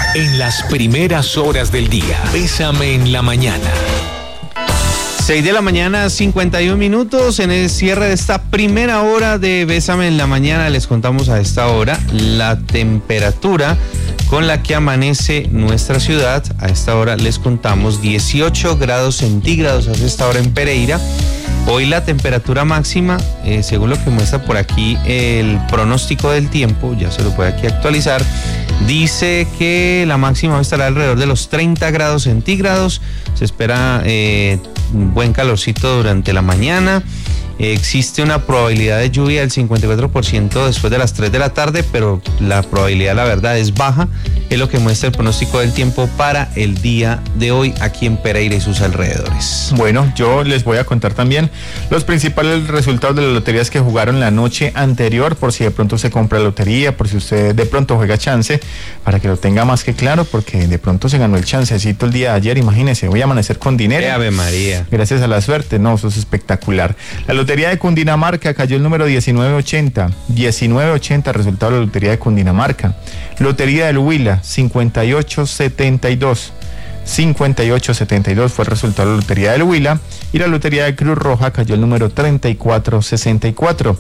En las primeras horas del día, Bésame en la mañana. 6 de la mañana, 51 minutos. En el cierre de esta primera hora de Bésame en la mañana, les contamos a esta hora la temperatura con la que amanece nuestra ciudad. A esta hora les contamos 18 grados centígrados hace esta hora en Pereira. Hoy la temperatura máxima, según lo que muestra por aquí el pronóstico del tiempo, ya se lo puede aquí actualizar, dice que la máxima estará alrededor de los 30 grados centígrados. Se espera buen calorcito durante la mañana. Existe una probabilidad de lluvia del 54% después de las 3 de la tarde, pero la probabilidad, la verdad, es baja. Es lo que muestra el pronóstico del tiempo para el día de hoy aquí en Pereira y sus alrededores. Bueno, yo les voy a contar también los principales resultados de las loterías que jugaron la noche anterior, por si de pronto se compra lotería, por si usted de pronto juega chance, para que lo tenga más que claro, porque de pronto se ganó el chancecito el día de ayer. Imagínese, voy a amanecer con dinero. Ave María. Gracias a la suerte, no, eso es espectacular. La lotería de Cundinamarca cayó el número 1980. 1980, resultado de la lotería de Cundinamarca. Lotería del Huila, 5872. 5872 fue el resultado de la lotería del Huila. Y la lotería de Cruz Roja cayó el número 3464.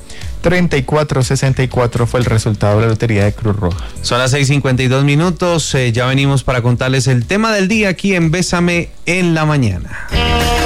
3464 fue el resultado de la lotería de Cruz Roja. Son las 6:52 minutos. Ya venimos para contarles el tema del día aquí en Bésame en la mañana.